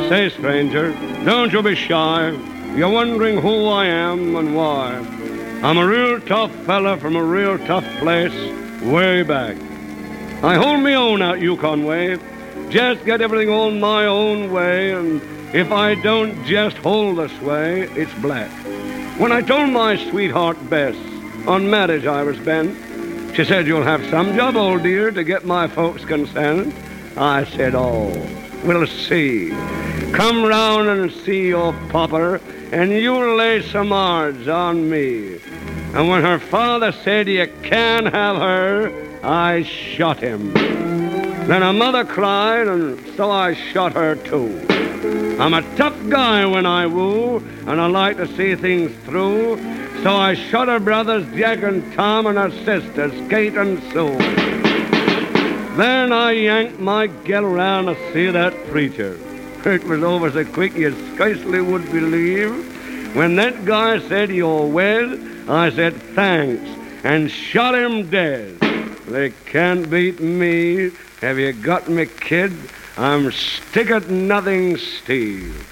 Say, stranger, don't you be shy. You're wondering who I am and why. I'm a real tough fella from a real tough place way back. I hold me own out Yukon way. Just get everything on my own way, and if I don't just hold this way, it's black. When I told my sweetheart Bess on marriage I was bent, she said, you'll have some job, old dear, to get my folks' consent. I said, oh, we'll see. Come round and see your pauper, and you'll lay some odds on me. And when her father said you can't have her, I shot him. Then her mother cried, and so I shot her too. I'm a tough guy when I woo, and I like to see things through. So I shot her brothers Jack and Tom and her sisters Kate and Sue. Then I yanked my gal around to see that preacher. It was over so quick you scarcely would believe. When that guy said, you're wed, I said, thanks, and shot him dead. They can't beat me. Have you got me, kid? I'm stick-at-nothing Steve.